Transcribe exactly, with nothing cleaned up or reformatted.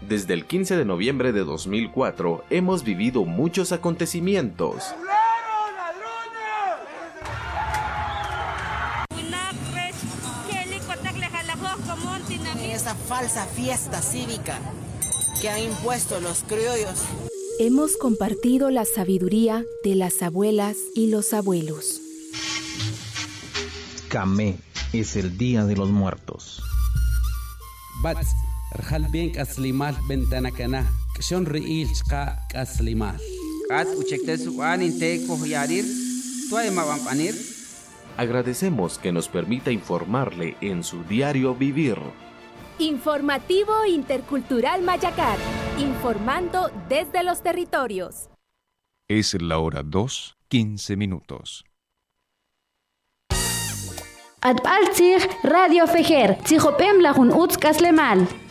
Desde el quince de noviembre de dos mil cuatro hemos vivido muchos acontecimientos. Esa falsa fiesta cívica que han impuesto los criollos. Hemos compartido la sabiduría de las abuelas y los abuelos. Camé es el Día de los Muertos. Bats, Rjalbien Kaslimal Bentanacana, Kshon Riil Chka Kaslimal. Kat Uchektesuan Inteko Yarir, Tuaemabampanir. Agradecemos que nos permita informarle en su diario vivir. Informativo Intercultural Mayacar, informando desde los territorios. Es la hora dos, quince minutos. Atbaltzig Radio Fejer, Tzijopem Lajun Utz Kaslemal.